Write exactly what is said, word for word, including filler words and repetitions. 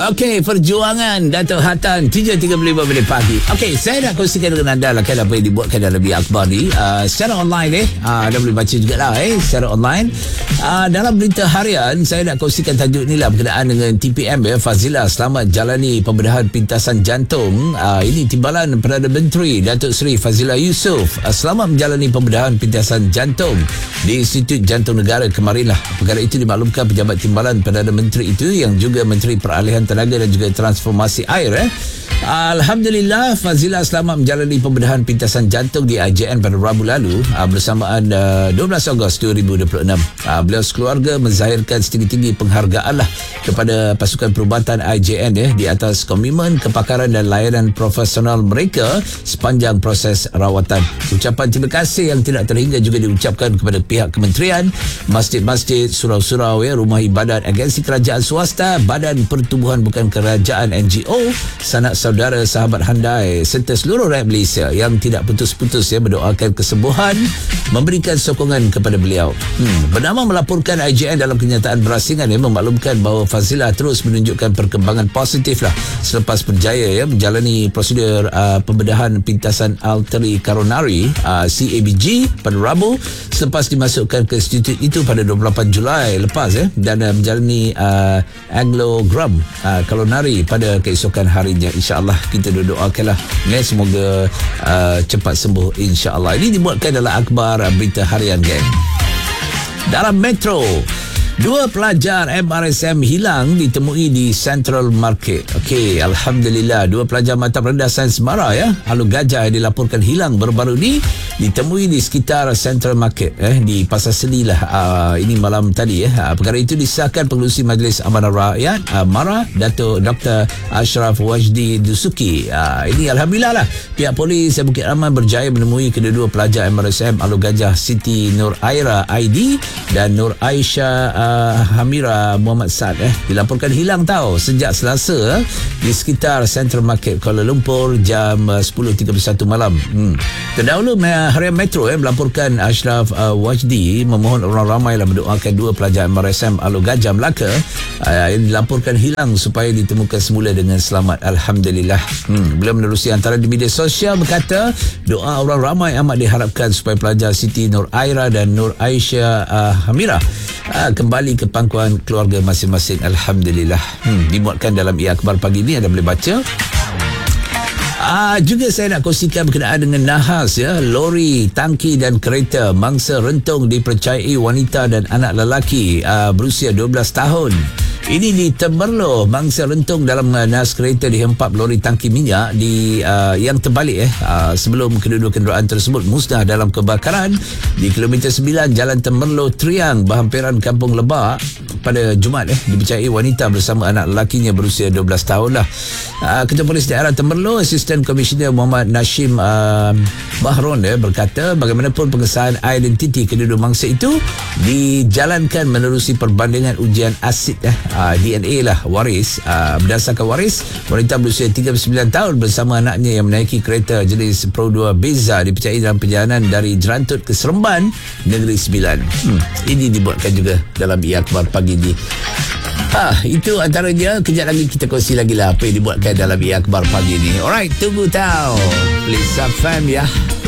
Okey, perjuangan Dato' Hatan tujuh tiga puluh lima minit pagi. Okey, saya nak kongsikan dengan anda lah kan apa yang dibuatkan dalam Biar Akhbar ni uh, secara online eh. Uh, anda boleh baca jugalah eh secara online. Uh, dalam berita harian saya nak kongsikan tajuk ni lah berkenaan dengan T P M ya. Fazila selamat jalani pembedahan pintasan jantung. Uh, ini timbalan Perdana Menteri Datuk Seri Fazila Yusof uh, selamat menjalani pembedahan pintasan jantung di Institut Jantung Negara kemarin lah. Perkara itu dimaklumkan pejabat timbalan Perdana Menteri itu yang juga Menteri Peralihan Tenaga dan juga Transformasi Air eh. Alhamdulillah Fazila selamat menjalani pembedahan pintasan jantung di I J N pada Rabu lalu uh, bersamaan uh, dua belas Ogos dua ribu dua puluh enam. Uh, beliau sekeluarga menzahirkan setinggi-tinggi penghargaan lah kepada pasukan perubatan I J N eh, di atas komitmen, kepakaran dan layanan profesional mereka sepanjang proses rawatan. Ucapan terima kasih yang tidak terhingga juga diucapkan kepada pihak kementerian, masjid-masjid, surau-surau ya, rumah ibadat, agensi kerajaan swasta, badan pertubuhan bukan kerajaan N G O, sanak saudara, sahabat handai serta seluruh rakyat Malaysia yang tidak putus-putus ya mendoakan kesembuhan, memberikan sokongan kepada beliau. Hmm. Bernama melaporkan I J N dalam kenyataan berasingan ya, memaklumkan bahawa Fazila terus menunjukkan perkembangan positif lah selepas berjaya ya menjalani prosedur uh, pembedahan pintasan arteri coronary uh, C A B G pada Rabu selepas dimasukkan ke institut itu pada dua puluh lapan Julai lepas ya, dan uh, menjalani uh, angiogram uh, coronary pada keesokan harinya. InsyaAllah kita doakanlah ya, semoga uh, cepat sembuh insyaAllah. Ini dibuatkan dalam akhbar uh, berita harian geng. Dalam Metro, dua pelajar M R S M hilang ditemui di Central Market. Okey, Alhamdulillah. Dua pelajar mata rendah Sains Mara ya, Alur Gajah yang dilaporkan hilang baru-baru ni ditemui di sekitar Central Market eh, di Pasar Seni lah. Uh, ini malam tadi ya. Uh, perkara itu disahkan Pengerusi Majlis Amanah Rakyat uh, Mara, Dato' Doktor Ashraf Wajdi Dusuki. Uh, ini Alhamdulillah lah. Pihak polis Bukit Aman berjaya menemui kedua-dua pelajar M R S M Alur Gajah Siti Nur Aira I D dan Nur Aisyah uh, Hamira Muhammad Sad eh, dilaporkan hilang tau sejak Selasa eh, di sekitar Central Market Kuala Lumpur jam uh, sepuluh tiga puluh satu malam. Hmm. Terdahulu Harian Metro eh, melaporkan Ashraf uh, Wajdi memohon orang ramai lah mendoakan dua pelajar M R S M Alur Gajah Melaka uh, yang dilaporkan hilang supaya ditemukan semula dengan selamat. Alhamdulillah. Hmm. Beliau menerusi antara di media sosial berkata doa orang ramai amat diharapkan supaya pelajar Siti Nur Aira dan Nur Aisyah uh, Hamira uh, kembali ke pangkuan keluarga masing-masing. Alhamdulillah. Hmm. Dimuatkan dalam Ia Akhbar pagi ni, anda boleh baca. Ah, juga saya nak kongsikan berkenaan dengan nahas ya, lori, tangki dan kereta mangsa rentung dipercayai wanita dan anak lelaki ah, berusia dua belas tahun. Ini di Temerloh, mangsa rentung dalam uh, nahas kereta dihempap lori tangki minyak di uh, yang terbalik eh uh, sebelum kedua-dua kenderaan tersebut musnah dalam kebakaran di kilometer sembilan Jalan Temerloh Triang, berhampiran Kampung Lebak pada Jumaat eh, dipercayai wanita bersama anak lelakinya berusia dua belas tahun lah. Uh, Ketua Polis Daerah Temerloh, Asisten Komisioner Muhammad Nashim uh, Bahron eh, berkata bagaimanapun pengesahan identiti kedua-dua mangsa itu dijalankan menerusi perbandingan ujian asid eh, uh, D N A lah waris. Uh, berdasarkan waris, wanita berusia tiga puluh sembilan tahun bersama anaknya yang menaiki kereta jenis Pro dua Beza dipercayai dalam perjalanan dari Jerantut ke Seremban, Negeri Sembilan. Hmm, ini dibuatkan juga dalam Ia Akhbar pagi ini. Ah, itu antaranya. Kejap lagi kita kongsi lagi lah apa yang dibuatkan dalam Ia Akhbar pagi ini. Alright, tunggu tahu. Please subscribe ya.